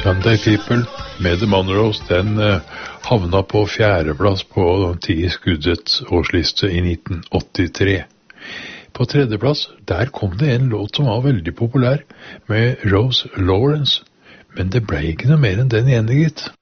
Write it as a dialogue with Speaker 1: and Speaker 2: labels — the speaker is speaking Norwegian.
Speaker 1: Sunday People med The Monroes, den havna på 4. plass på 10 skuddets årsliste i 1983. På 3. plass, der kom det en låt som var veldig populær, med Rose Lawrence, men det ble ikke noe mer enn den ene, gitt.